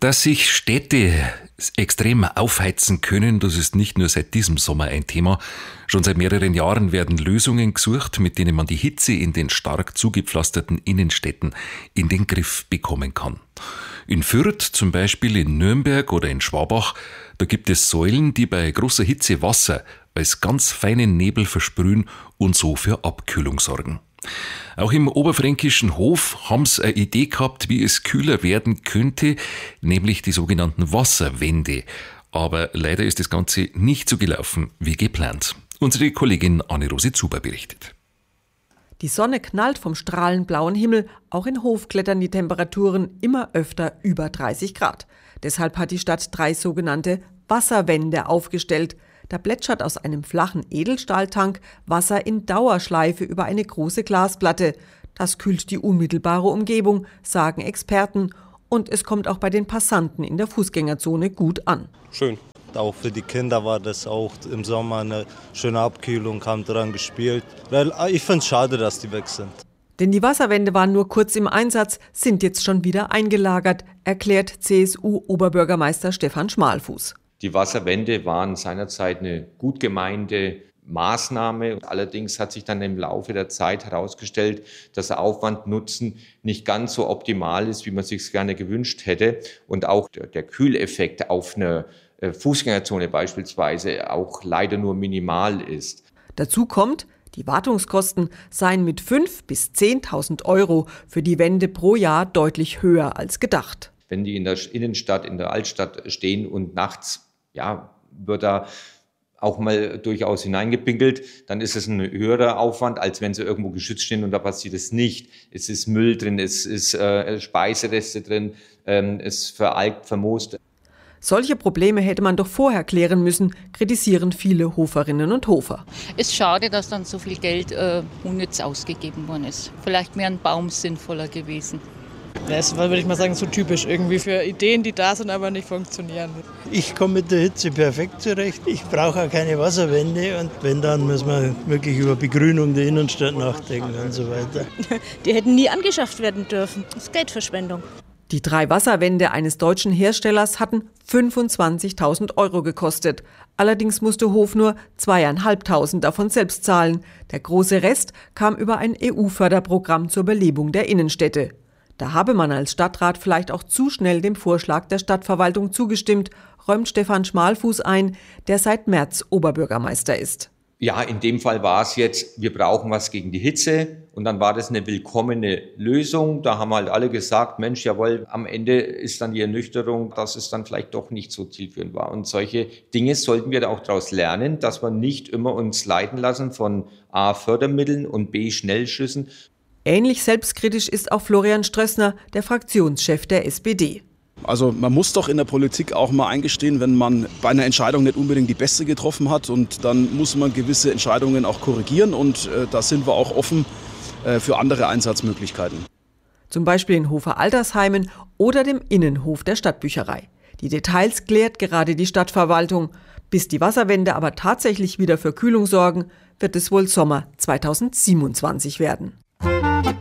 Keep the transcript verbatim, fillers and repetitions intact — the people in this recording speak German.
Dass sich Städte extrem aufheizen können, das ist nicht nur seit diesem Sommer ein Thema. Schon seit mehreren Jahren werden Lösungen gesucht, mit denen man die Hitze in den stark zugepflasterten Innenstädten in den Griff bekommen kann. In Fürth, zum Beispiel in Nürnberg oder in Schwabach, da gibt es Säulen, die bei großer Hitze Wasser als ganz feinen Nebel versprühen und so für Abkühlung sorgen. Auch im oberfränkischen Hof haben sie eine Idee gehabt, wie es kühler werden könnte, nämlich die sogenannten Wasserwände. Aber leider ist das Ganze nicht so gelaufen wie geplant. Unsere Kollegin Anne-Rose Zuber berichtet. Die Sonne knallt vom strahlend blauen Himmel. Auch in Hof klettern die Temperaturen immer öfter über dreißig Grad. Deshalb hat die Stadt drei sogenannte Wasserwände aufgestellt. Da plätschert aus einem flachen Edelstahltank Wasser in Dauerschleife über eine große Glasplatte. Das kühlt die unmittelbare Umgebung, sagen Experten. Und es kommt auch bei den Passanten in der Fußgängerzone gut an. Schön. Auch für die Kinder war das auch im Sommer eine schöne Abkühlung, haben dran gespielt. Weil ich finde es schade, dass die weg sind. Denn die Wasserwände waren nur kurz im Einsatz, sind jetzt schon wieder eingelagert, erklärt C S U-Oberbürgermeister Stefan Schmalfuß. Die Wasserwände waren seinerzeit eine gut gemeinte Maßnahme. Allerdings hat sich dann im Laufe der Zeit herausgestellt, dass der Aufwand-Nutzen nicht ganz so optimal ist, wie man sich es gerne gewünscht hätte. Und auch der, der Kühleffekt auf einer Fußgängerzone beispielsweise auch leider nur minimal ist. Dazu kommt, die Wartungskosten seien mit fünftausend bis zehntausend Euro für die Wände pro Jahr deutlich höher als gedacht. Wenn die in der Innenstadt, in der Altstadt stehen und nachts, ja, wird da auch mal durchaus hineingepinkelt, dann ist es ein höherer Aufwand, als wenn sie irgendwo geschützt stehen und da passiert es nicht. Es ist Müll drin, es ist äh, Speisereste drin, ähm, es ist veralgt, vermoost. Solche Probleme hätte man doch vorher klären müssen, kritisieren viele Hoferinnen und Hofer. Es ist schade, dass dann so viel Geld äh, unnütz ausgegeben worden ist. Vielleicht wäre ein Baum sinnvoller gewesen. Das war, würde ich mal sagen, so typisch irgendwie für Ideen, die da sind, aber nicht funktionieren. Ich komme mit der Hitze perfekt zurecht. Ich brauche auch keine Wasserwände und wenn, dann müssen wir wirklich über Begrünung der Innenstadt nachdenken und so weiter. Die hätten nie angeschafft werden dürfen. Das ist Geldverschwendung. Die drei Wasserwände eines deutschen Herstellers hatten fünfundzwanzigtausend Euro gekostet. Allerdings musste Hof nur zweieinhalbtausend davon selbst zahlen. Der große Rest kam über ein E U-Förderprogramm zur Belebung der Innenstädte. Da habe man als Stadtrat vielleicht auch zu schnell dem Vorschlag der Stadtverwaltung zugestimmt, räumt Stefan Schmalfuß ein, der seit März Oberbürgermeister ist. Ja, in dem Fall war es jetzt, wir brauchen was gegen die Hitze und dann war das eine willkommene Lösung. Da haben halt alle gesagt, Mensch, jawohl, am Ende ist dann die Ernüchterung, dass es dann vielleicht doch nicht so zielführend war. Und solche Dinge sollten wir da auch daraus lernen, dass wir nicht immer uns leiten lassen von A, Fördermitteln und B, Schnellschüssen. Ähnlich selbstkritisch ist auch Florian Strössner, der Fraktionschef der S P D. Also man muss doch in der Politik auch mal eingestehen, wenn man bei einer Entscheidung nicht unbedingt die beste getroffen hat und dann muss man gewisse Entscheidungen auch korrigieren und äh, da sind wir auch offen äh, für andere Einsatzmöglichkeiten. Zum Beispiel in Hofer Altersheimen oder dem Innenhof der Stadtbücherei. Die Details klärt gerade die Stadtverwaltung. Bis die Wasserwände aber tatsächlich wieder für Kühlung sorgen, wird es wohl Sommer zweitausendsiebenundzwanzig werden.